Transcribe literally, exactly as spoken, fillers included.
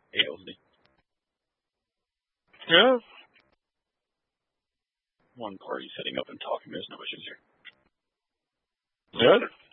Hey, Ozzy. Yeah. One party setting up and talking. There's no issues here. Yeah.